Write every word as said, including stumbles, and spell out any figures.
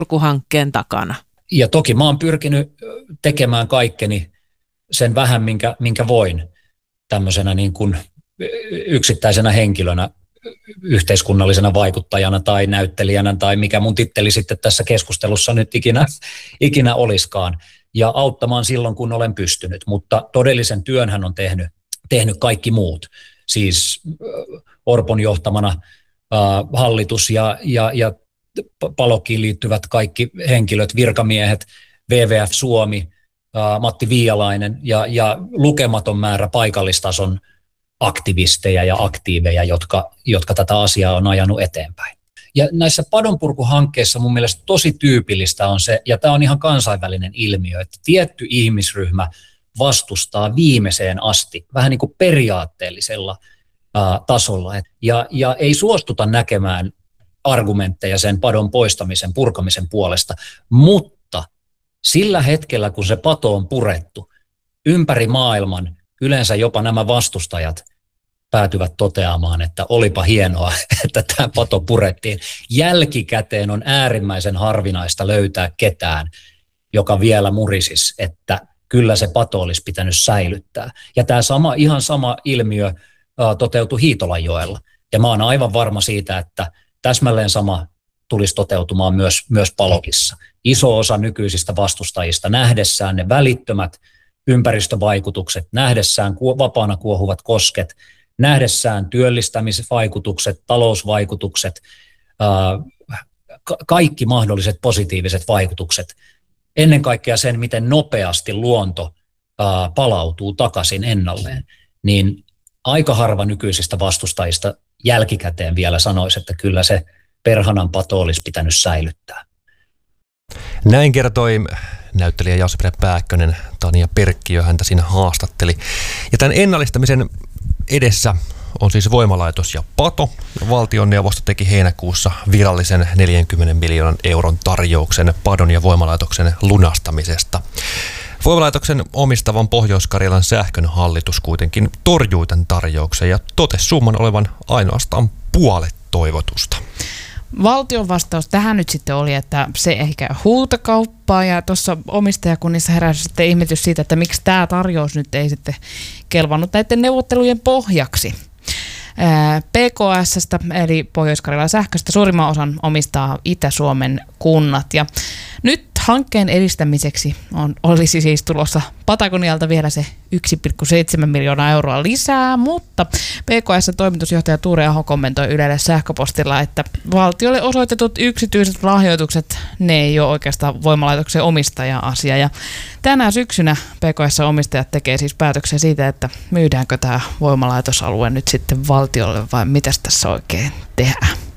purkuhankkeen takana? Ja toki mä oon pyrkinyt tekemään kaikkeni sen vähän, minkä, minkä voin tämmöisenä niin kuin yksittäisenä henkilönä, yhteiskunnallisena vaikuttajana tai näyttelijänä tai mikä mun titteli sitten tässä keskustelussa nyt ikinä, ikinä olisikaan. Ja auttamaan silloin, kun olen pystynyt. Mutta todellisen työn hän on tehnyt, tehnyt kaikki muut. Siis Orpon johtamana äh, hallitus ja, ja, ja Palokkiin liittyvät kaikki henkilöt, virkamiehet, W W F Suomi, äh, Matti Viialainen ja, ja lukematon määrä paikallistason aktivisteja ja aktiiveja, jotka, jotka tätä asiaa on ajanut eteenpäin. Ja näissä padonpurkuhankkeissa mun mielestä tosi tyypillistä on se, ja tämä on ihan kansainvälinen ilmiö, että tietty ihmisryhmä vastustaa viimeiseen asti, vähän niin kuin periaatteellisella ää, tasolla. Ja, ja ei suostuta näkemään argumentteja sen padon poistamisen, purkamisen puolesta, mutta sillä hetkellä, kun se pato on purettu, ympäri maailman yleensä jopa nämä vastustajat päätyvät toteamaan, että olipa hienoa, että tämä pato purettiin. Jälkikäteen on äärimmäisen harvinaista löytää ketään, joka vielä murisisi, että kyllä se pato olisi pitänyt säilyttää. Ja tämä sama, ihan sama ilmiö ä, toteutui Hiitolanjoella. Ja mä oon aivan varma siitä, että täsmälleen sama tulisi toteutumaan myös, myös Palokissa. Iso osa nykyisistä vastustajista nähdessään ne välittömät ympäristövaikutukset, nähdessään vapaana kuohuvat kosket, nähdessään työllistämisvaikutukset, talousvaikutukset, kaikki mahdolliset positiiviset vaikutukset, ennen kaikkea sen, miten nopeasti luonto palautuu takaisin ennalleen, niin aika harva nykyisistä vastustajista jälkikäteen vielä sanoisi, että kyllä se perhanan pato olisi pitänyt säilyttää. Näin kertoi näyttelijä Jasper Pääkkönen, Tanja Perkkiö häntä siinä haastatteli. Ja tämän ennallistamisen edessä on siis voimalaitos ja pato. Valtioneuvosto teki heinäkuussa virallisen neljänkymmenen miljoonan euron tarjouksen padon ja voimalaitoksen lunastamisesta. Voimalaitoksen omistavan Pohjois-Karjalan sähkön hallitus kuitenkin torjui tämän tarjouksen ja totesi summan olevan ainoastaan puolet toivotusta. Valtion vastaus tähän nyt sitten oli, että se ei käy huutokauppaa, ja tuossa omistajakunnissa heräsi sitten ihmetys siitä, että miksi tämä tarjous nyt ei sitten kelvannut näiden neuvottelujen pohjaksi. P K S:stä eli Pohjois-Karjalan sähköstä suurimman osan omistaa Itä-Suomen kunnat, ja nyt hankkeen edistämiseksi on, olisi siis tulossa Patagonialta vielä se yksi pilkku seitsemän miljoonaa euroa lisää, mutta P K S:n toimitusjohtaja Tuure Aho kommentoi Ylelle sähköpostilla, että valtiolle osoitetut yksityiset lahjoitukset, ne ei ole oikeastaan voimalaitoksen omistaja-asia, ja tänä syksynä P K S:n omistajat tekee siis päätöksen siitä, että myydäänkö tämä voimalaitosalue nyt sitten valtiolle vai mitäs tässä oikein tehdään.